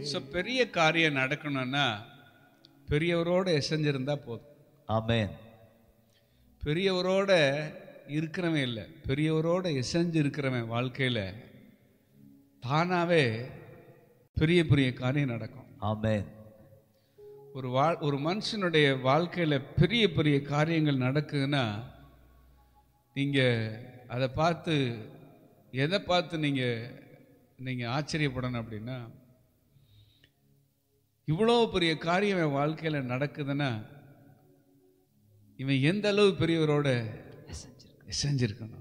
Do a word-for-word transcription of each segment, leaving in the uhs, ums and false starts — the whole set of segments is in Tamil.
ஸோ பெரிய காரியம் நடக்கணும்னா பெரியவரோட எசைஞ்சிருந்தா போதும். ஆமென். பெரியவரோட இருக்கிறவன் இல்லை, பெரியவரோட எசைஞ்சு இருக்கிறவன் வாழ்க்கையில் தானாகவே பெரிய பெரிய காரியம் நடக்கும். ஆமென். ஒரு வா ஒரு மனுஷனுடைய வாழ்க்கையில் பெரிய பெரிய காரியங்கள் நடக்குதுன்னா நீங்கள் அதை பார்த்து எதை பார்த்து நீங்கள் நீங்கள் ஆச்சரியப்படணும் அப்படின்னா, இவ்வளோ பெரிய காரியம் என் வாழ்க்கையில் நடக்குதுன்னா இவன் எந்த அளவு பெரியவரோட எசைஞ்சிருக்கணும்.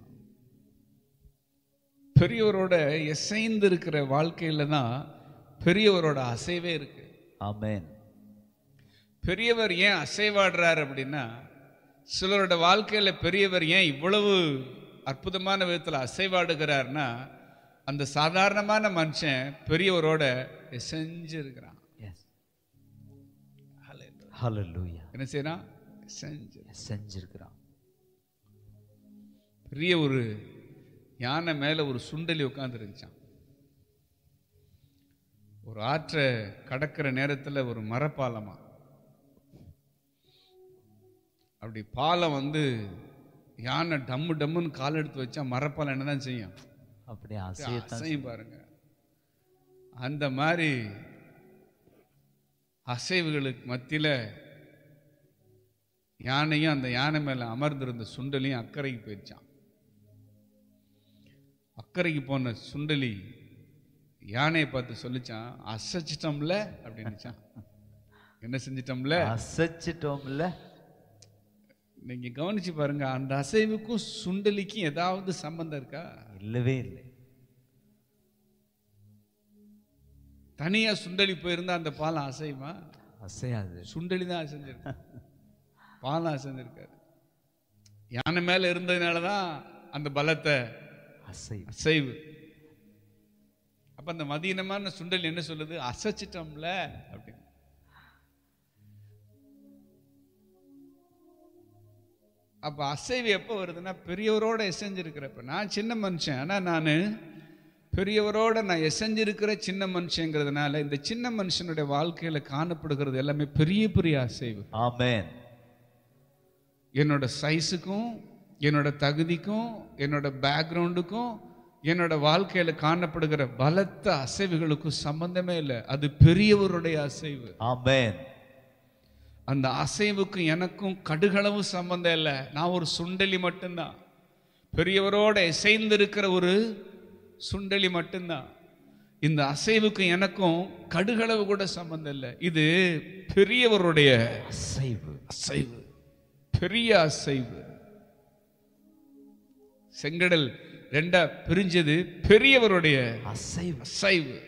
பெரியவரோட எசைந்து இருக்கிற வாழ்க்கையில் தான் பெரியவரோட அசைவே இருக்கு. ஆமென். பெரியவர் ஏன் அசைவாடுறார் அப்படின்னா, சிலரோட வாழ்க்கையில் பெரியவர் ஏன் இவ்வளவு அற்புதமான விதத்தில் அசைவாடுகிறார்னா, அந்த சாதாரணமான மனுஷன் பெரியவரோட எசைஞ்சு இருக்கிறான். ஹல்லேலூயா. என்ன செய்யறான்? செஞ்சு செஞ்சிருக்கிறான். பெரிய ஒரு யானை மேல ஒரு சுண்டலி உட்கார்ந்து இருந்துச்சான். ஒரு ஆற்றை கடக்கிற நேரத்தில் ஒரு மரப்பாலமா, அப்படி பாலம் வந்து யானை டம்மு டம்முன்னு கால் எடுத்து வச்சா மரப்பாலம் என்னதான் செய்யும்? அப்படியே அசையும் பாருங்க. அந்த மாதிரி அசைவுகளுக்கு மத்தியில் யானையும் அந்த யானை மேல அமர்ந்திருந்த சுண்டலியும் அக்கறைக்கு போயிடுச்சான். அக்கறைக்கு போன சுண்டலி யானையை பார்த்து சொல்லிச்சான், அசைச்சிட்டோம்ல அப்படின்னுச்சான். என்ன செஞ்சிட்டோம்ல? அசைச்சிட்டோம்ல. நீங்க கவனிச்சு பாருங்க, அந்த அசைவுக்கும் சுண்டலிக்கும் ஏதாவது சம்பந்தம் இருக்கா? இல்லவே இல்லை. தனியா சுண்டலி போயிருந்தா அந்த பாலம் அசையுமா? அசையாது. சுண்டலி தான் அசைஞ்சிருக்கு, பாலம் அசைஞ்சிருக்காரு. யானை மேல இருந்ததுனாலதான் அந்த பலத்தை அசைவு. அப்ப அந்த மதீனமான சுண்டலி என்ன சொல்லுது? அசைச்சிட்டோம்ல அப்படின்னு. அப்ப அசைவு எப்ப வருதுன்னா பெரியவரோட எசைஞ்சிருக்கிறப்ப. நான் சின்ன மனுஷன், ஆனா நான் பெரியவரோட நான் எசைஞ்சிருக்கிற சின்ன மனுஷங்கிறதுனால இந்த சின்ன மனுஷனுடைய வாழ்க்கையில காணப்படுகிறது எல்லாமே பெரிய பெரிய அசைவு. ஆமென். என்னோட சைஸுக்கும் என்னோட தகுதிக்கும் என்னோட பேக்ரவுண்டுக்கும் என்னோட வாழ்க்கையில காணப்படுகிற பலத்த அசைவுகளுக்கும் சம்பந்தமே இல்லை. அது பெரியவருடைய அசைவு. ஆமென். அந்த அசைவுக்கு எனக்கும் கடுகளவு சம்பந்தம் இல்லை. நான் ஒரு சுண்டலி மட்டும்தான், பெரியவரோட இசைந்திருக்கிற ஒரு சுண்டலி மட்டும்தான். இந்த அசைவுக்கு எனக்கும் கடுகளவு கூட சம்பந்தம் இல்லை. இது பெரியவருடைய அசைவு. அசைவு, பெரிய அசைவு. செங்கடல் ரெண்டா பிரிஞ்சது பெரியவருடைய அசைவு. அசைவு.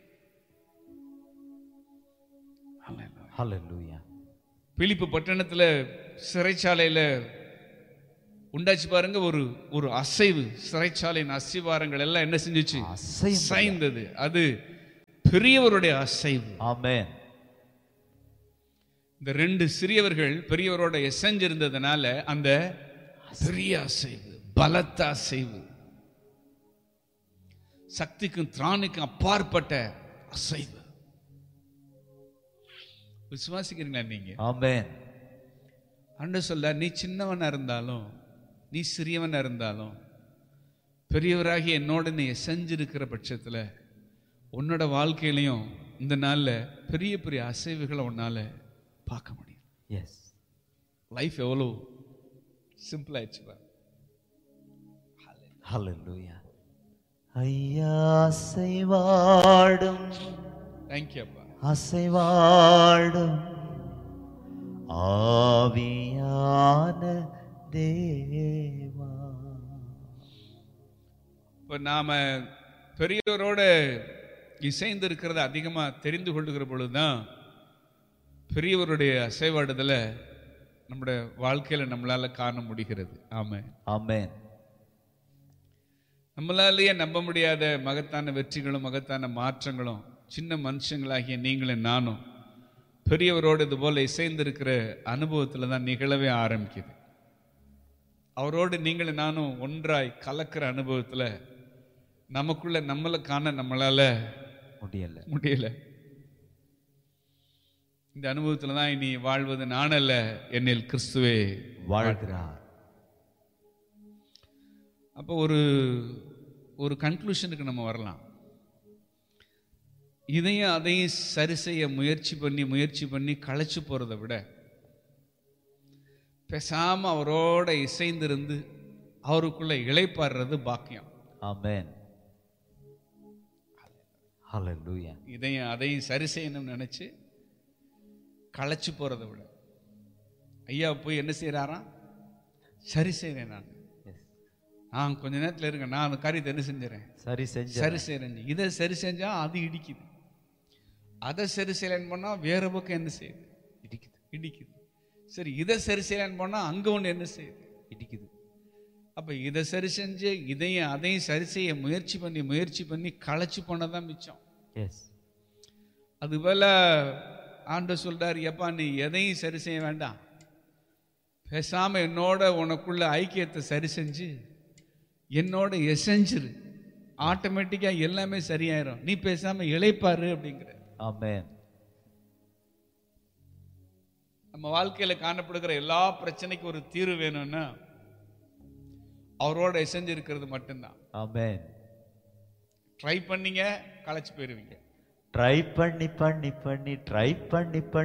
ஹல்லேலூயா. பிலிப்பு பட்டணத்துல சிறைச்சாலையில உண்டாச்சு பாருங்க ஒரு ஒரு அசைவு. சிறைச்சாலையின் அசிவாரங்கள் எல்லாம் என்ன செஞ்சுச்சு? அசைந்தது. அது பெரியவருடைய அசைவு. ஆமென். இந்த ரெண்டு சிறியவர்கள் பெரியவரோட எசைஞ்சிருந்ததுனால அந்த பெரிய அசைவு, பலத்த அசைவு, சக்திக்கும் திராணிக்கும் அப்பாற்பட்ட அசைவு. விசுவாசிக்கிறீங்களா நீங்க? ஆமென். ஆண்டவர் சொல்ல, நீ சின்னவனா இருந்தாலும் நீ சிறியவனா இருந்தாலும் பெரியவராகி என்னோட நீ செஞ்சிருக்கிற பட்சத்தில் உன்னோட வாழ்க்கையிலையும் இந்த நாள்ல பெரிய பெரிய அசைவுகளை உன்னால பார்க்க முடியும். எஸ். லைஃப் எவ்வளோ சிம்பிள் ஆயிடுச்சு. ஹல்லேலூயா. ஐயா அசைவாடும். தேங்க்யூ அப்பா. அசைவாடும் ஆவியான தேவா. இப்போ நாம பெரியவரோட இசைந்து இருக்கிறத அதிகமாக தெரிந்து கொள்ளுகிற பொழுதுதான் பெரியவருடைய அசைவாடுதலை நம்முடைய வாழ்க்கையில் நம்மளால காண முடிகிறது. ஆமென். ஆமென். நம்மளாலேயே நம்ப முடியாத மகத்தான வெற்றிகளும் மகத்தான மாற்றங்களும் சின்ன மனுஷங்களாகிய நீங்களும் நானும் பெரியவரோடு இது போல இசைந்திருக்கிற அனுபவத்தில் தான் நிகழவே ஆரம்பிக்குது. அவரோடு நீங்களும் நானும் ஒன்றாய் கலக்கிற அனுபவத்தில் நமக்குள்ள நம்மளை காண நம்மளால முடியல முடியல இந்த அனுபவத்தில் தான் இனி வாழ்வது நான் அல்ல, என்னில் கிறிஸ்துவே வாழ்கிறார். அப்போ ஒரு ஒரு கன்க்ளூஷனுக்கு நம்ம வரலாம். இதையும் அதையும் சரி செய்ய முயற்சி பண்ணி முயற்சி பண்ணி களைச்சு போறதை விட பேசாம அவரோட இசைந்திருந்து அவருக்குள்ள இளைப்பாடுறது பாக்கியம். ஆமென். ஹல்லேலூயா. இதையும் அதையும் சரி செய்யணும்னு நினைச்சு களைச்சு போறதை விட ஐயா போய் என்ன செய்யறாராம், சரி செய்றேன் நான் நான் கொஞ்ச நேரத்தில் இருங்க, நான் அந்த காரியத்தை என்ன செஞ்சுறேன், சரி செஞ்ச சரி செய்றேன். இதை சரி செஞ்சா அது இடிக்குது, அதை சரி செய்யலன்னு பண்ணா வேற பக்கம் என்ன செய்யுது, இடிக்குது இடிக்குது. சரி இதை சரி செய்யலன்னு பண்ணா அங்க ஒண்ணு என்ன செய்யுது, இடிக்குது. அப்ப இதை சரி செஞ்சு இதையும் அதையும் சரி செய்ய முயற்சி பண்ணி முயற்சி பண்ணி களைச்சு போனதான் மிச்சம். எஸ். அதுபோல ஆண்டவர் சொல்றாரு, எப்பா நீ எதையும் சரி செய்ய வேண்டாம், பேசாம என்னோட உனக்குள்ள ஐக்கியத்தை சரி செஞ்சு என்னோட எசைஞ்சிரு, ஆட்டோமேட்டிக்கா எல்லாமே சரியாயிரும், நீ பேசாம இளைப்பாரு அப்படிங்கிற. ஆமென். நம்ம வாழ்க்கையில காணப்படுகிற எல்லா பிரச்சனைக்கும் ஒரு தீர்வு வேணும்னா அவரோட எசைஞ்சு இருக்கிறது மட்டும்தான். ஆமென். ட்ரை பண்ணீங்க களைச்சு போயிருவீங்க. ட்ரை பண்ணி பண்ணி பண்ணி ட்ரை பண்ணி பண்ணி